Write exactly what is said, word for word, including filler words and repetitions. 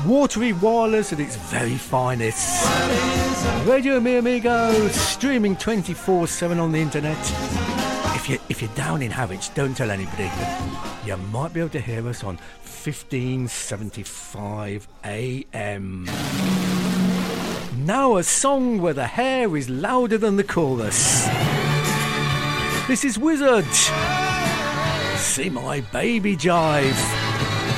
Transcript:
Watery wireless at its very finest. Radio Mi Amigo, streaming twenty-four seven on the internet. If you're, if you're down in Harwich, don't tell anybody. You might be able to hear us on fifteen seventy-five A M. Now a song where the hair is louder than the chorus. This is Wizard. See my baby jive.